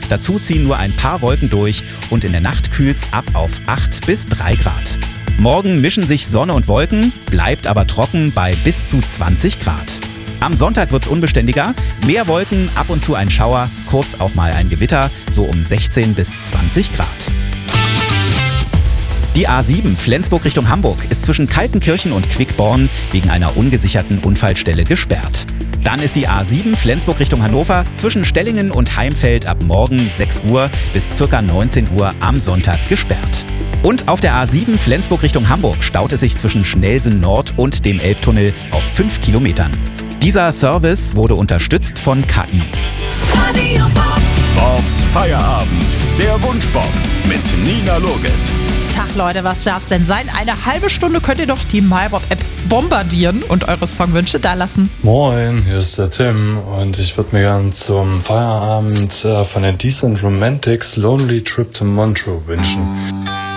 Dazu ziehen nur ein paar Wolken durch und in der Nacht kühlt's ab auf 8 bis 3 Grad. Morgen mischen sich Sonne und Wolken, bleibt aber trocken bei bis zu 20 Grad. Am Sonntag wird's unbeständiger, mehr Wolken, ab und zu ein Schauer, kurz auch mal ein Gewitter, so um 16 bis 20 Grad. Die A7 Flensburg Richtung Hamburg ist zwischen Kaltenkirchen und Quickborn wegen einer ungesicherten Unfallstelle gesperrt. Dann ist die A7 Flensburg Richtung Hannover zwischen Stellingen und Heimfeld ab morgen 6 Uhr bis ca. 19 Uhr am Sonntag gesperrt. Und auf der A7 Flensburg Richtung Hamburg staut es sich zwischen Schnellsen Nord und dem Elbtunnel auf 5 Kilometern. Dieser Service wurde unterstützt von KI. Bobs Feierabend, der Wunschbob mit Nina Loges. Tag Leute, was darf's denn sein? Eine halbe Stunde könnt ihr doch die MyBob-App bombardieren und eure Songwünsche da lassen. Moin, hier ist der Tim und ich würde mir gern zum Feierabend von den Decent Romantics Lonely Trip to Montreux wünschen.